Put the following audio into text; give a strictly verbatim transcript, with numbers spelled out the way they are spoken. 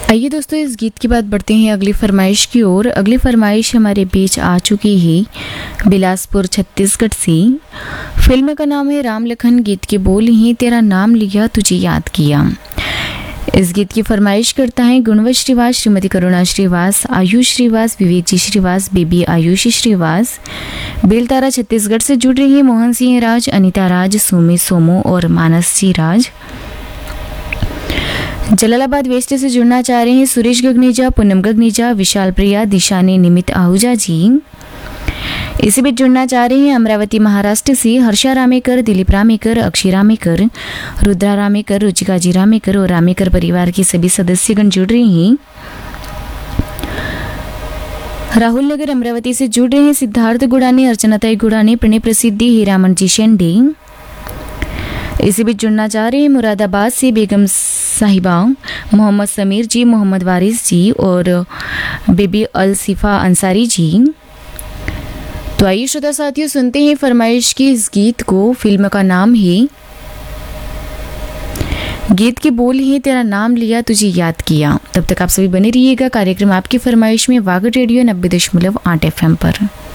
आइए दोस्तों, इस गीत के बाद बढ़ते हैं अगली फरमाइश की ओर। अगली फरमाइश हमारे बीच आ चुकी है बिलासपुर छत्तीसगढ़ से। फिल्म का नाम है राम लखन। गीत के बोल हैं तेरा नाम लिया तुझे याद किया। इस गीत की फरमाइश करता है गुणवत श्रीवास, श्रीमती करुणा श्रीवास, आयुष श्रीवास, विवेक जी श्रीवास, बेबी आयुषी श्रीवास। बेलतारा छत्तीसगढ़ से जुड़ रही हैं मोहन सिंह राज, अनिता राज, सोमे सोमो और मानस जी राज। जलालाबाद वेस्ट से जुड़ना चाह रहे हैं सुरेश गगनेजा, पूनम गगनेजा, विशाल प्रिया, दिशानी, निमित आहूजा जी। इसी बीच जुड़ना चाह रहे हैं अमरावती महाराष्ट्र से हर्षा रामेकर, दिलीप रामेकर, अक्षय रामेकर, रुद्रा रामेकर, रुचिका जी रामेकर और रामेकर परिवार के सभी सदस्यगण जुड़ रहे हैं। राहुल नगर अमरावती से जुड़ रहे हैं सिद्धार्थ गुड़ाने, अर्चनाताई गुड़ाने, प्रणय प्रसिद्धि, हीरामन जी शेंडे। इसी बीच जुड़ना चाह रहे हैं मुरादाबाद से बेगम साहिबा, मोहम्मद समीर जी, मोहम्मद वारिस जी और बेबी अलसिफा अंसारी जी। तो आइए श्रोता साथियों, सुनते हैं फरमाइश की इस गीत को। फिल्म का नाम है, गीत के बोल हैं तेरा नाम लिया तुझे याद किया। तब तक आप सभी बने रहिएगा कार्यक्रम आपकी फरमाइश में वागड़ रेडियो नब्बे दशमलव आठ एफ एम पर।